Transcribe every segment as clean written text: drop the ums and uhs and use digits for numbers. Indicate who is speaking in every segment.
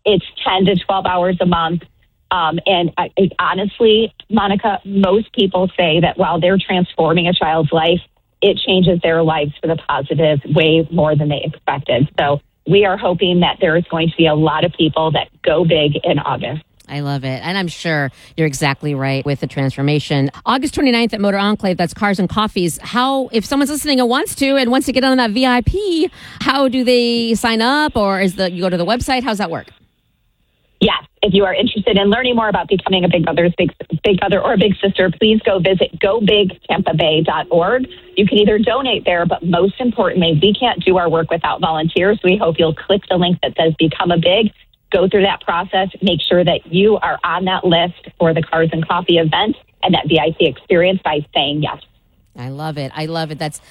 Speaker 1: It's 10 to 12 hours a month. Honestly, Monica, most people say that while they're transforming a child's life, it changes their lives for the positive way more than they expected. So we are hoping that there is going to be a lot of people that go big in August.
Speaker 2: I love it. And I'm sure you're exactly right with the transformation. August 29th at Motor Enclave, that's Cars and Coffees. If someone's listening and wants to get on that VIP, how do they sign up? Or you go to the website? How's that work?
Speaker 1: Yes. If you are interested in learning more about becoming a big brother or a big sister, please go visit gobigtampabay.org. You can either donate there, but most importantly, we can't do our work without volunteers. We hope you'll click the link that says Become a Big, go through that process, make sure that you are on that list for the Cars and Coffee event and that VIP experience by saying yes.
Speaker 2: I love it. I love it. That's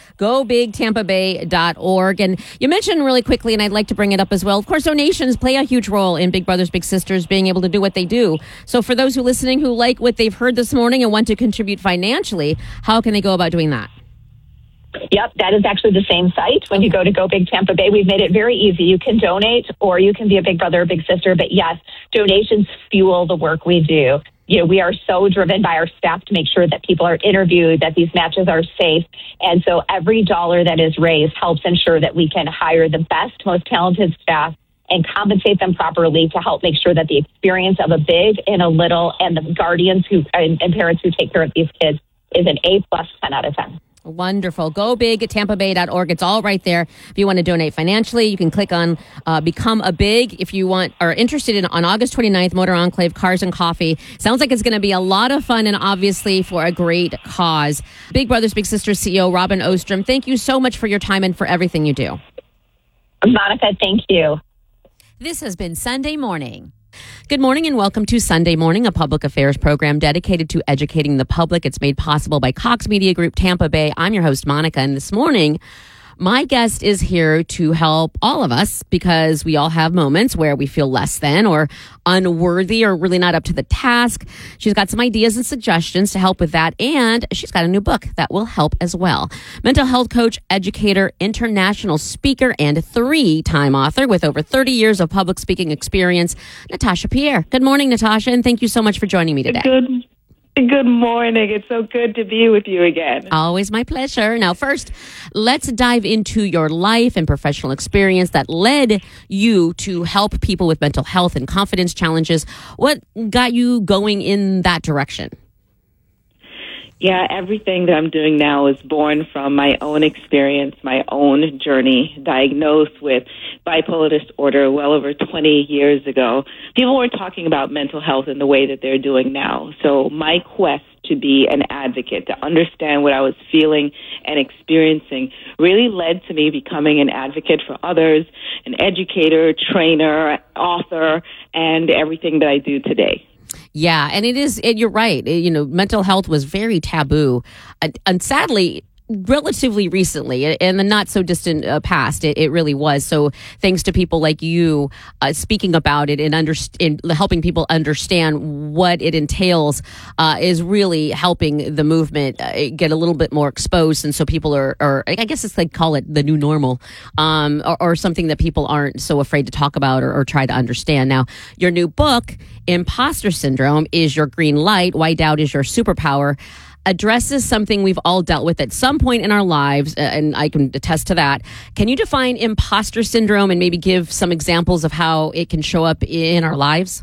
Speaker 2: gobigtampabay.org. And you mentioned really quickly, and I'd like to bring it up as well, of course, donations play a huge role in Big Brothers Big Sisters being able to do what they do. So for those who are listening who like what they've heard this morning and want to contribute financially, how can they go about doing that?
Speaker 1: Yep, that is actually the same site. When you go to Go Big Tampa Bay, we've made it very easy. You can donate or you can be a big brother or big sister. But yes, donations fuel the work we do. We are so driven by our staff to make sure that people are interviewed, that these matches are safe. And so every dollar that is raised helps ensure that we can hire the best, most talented staff and compensate them properly to help make sure that the experience of a big and a little and the guardians and parents who take care of these kids is an A+, 10 out of 10.
Speaker 2: Wonderful. GoBigTampaBay.org. It's all right there. If you want to donate financially, you can click on Become a Big. If you are interested on August 29th, Motor Enclave, Cars and Coffee. Sounds like it's going to be a lot of fun and obviously for a great cause. Big Brothers Big Sisters CEO Robin Ostrom, thank you so much for your time and for everything you do.
Speaker 1: Monica, thank you.
Speaker 2: This has been Sunday Morning. Good morning and welcome to Sunday Morning, a public affairs program dedicated to educating the public. It's made possible by Cox Media Group Tampa Bay. I'm your host, Monica, and this morning, my guest is here to help all of us because we all have moments where we feel less than or unworthy or really not up to the task. She's got some ideas and suggestions to help with that, and she's got a new book that will help as well. Mental health coach, educator, international speaker, and 3-time author with over 30 years of public speaking experience, Natasha Pierre. Good morning, Natasha, and thank you so much for joining me today.
Speaker 3: Good morning. It's so good to be with you again.
Speaker 2: Always my pleasure. Now, first, let's dive into your life and professional experience that led you to help people with mental health and confidence challenges. What got you going in that direction?
Speaker 3: Yeah, everything that I'm doing now is born from my own experience, my own journey, diagnosed with bipolar disorder well over 20 years ago. People weren't talking about mental health in the way that they're doing now. So my quest to be an advocate, to understand what I was feeling and experiencing, really led to me becoming an advocate for others, an educator, trainer, author, and everything that I do today.
Speaker 2: Yeah, and you're right. Mental health was very taboo. And sadly, relatively recently, in the not so distant past, it really was. So thanks to people like you speaking about it and helping people understand what it entails is really helping the movement get a little bit more exposed. And so people are I guess it's like call it the new normal or something that people aren't so afraid to talk about or try to understand. Now, your new book, Imposter Syndrome, is your green light. Why doubt is your superpower. Addresses something we've all dealt with at some point in our lives, and I can attest to that. Can you define imposter syndrome and maybe give some examples of how it can show up in our lives?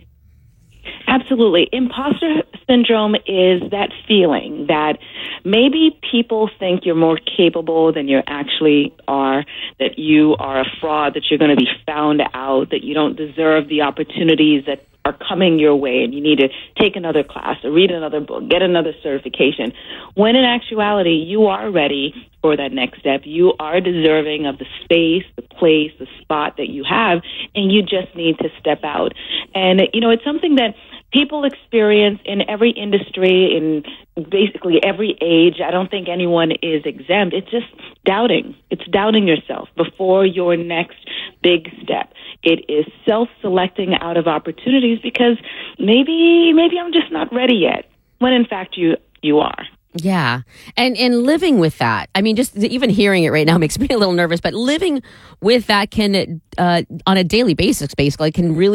Speaker 3: Absolutely. Imposter syndrome is that feeling that maybe people think you're more capable than you actually are, that you are a fraud, that you're going to be found out, that you don't deserve the opportunities that are coming your way and you need to take another class or read another book, get another certification, when in actuality you are ready for that next step. You are deserving of the space, the place, the spot that you have, and you just need to step out. And, it's something that people experience in every industry, in basically every age. I don't think anyone is exempt. It's just doubting. It's doubting yourself before your next big step. It is self-selecting out of opportunities because maybe I'm just not ready yet, when in fact you are.
Speaker 2: Yeah. And living with that, I mean, just even hearing it right now makes me a little nervous, but living with that can, on a daily basis, basically, can really